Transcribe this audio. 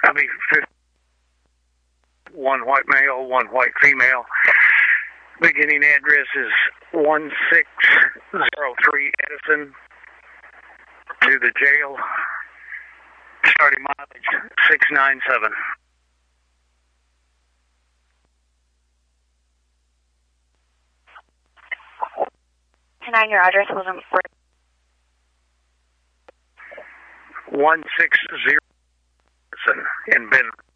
I'll be 1 white male, 1 white female. Beginning address is 1603 Edison to the jail. Starting mileage 697. Your address wasn't 160 in Ben.